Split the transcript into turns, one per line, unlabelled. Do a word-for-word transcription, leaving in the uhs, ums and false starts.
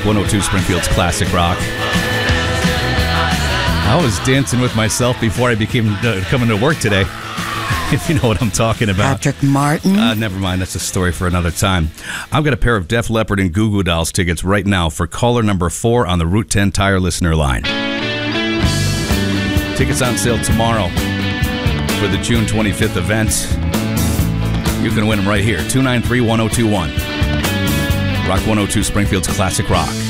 Rock one oh two, Springfield's Classic Rock. I was dancing with myself before I became uh, coming to work today, if you know what I'm talking about.
Patrick Martin.
Uh, never mind, that's a story for another time. I've got a pair of Def Leppard and Goo Goo Dolls tickets right now for caller number four on the Route ten Tire listener line. Tickets on sale tomorrow for the June twenty-fifth event. You can win them right here, two nine three, one oh two one. Rock one oh two, Springfield's Classic Rock.